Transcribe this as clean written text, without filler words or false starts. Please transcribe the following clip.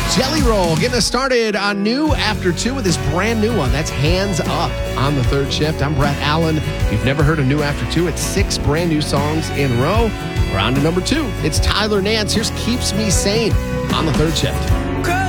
Jelly Roll getting us started on New After 2 with this brand new one. That's Hands Up on the third shift. I'm Brett Allen. If you've never heard of New After 2, it's 6 brand new songs in a row. We're on to number 2. It's Tyler Nance. Here's Keeps Me Sane on the third shift.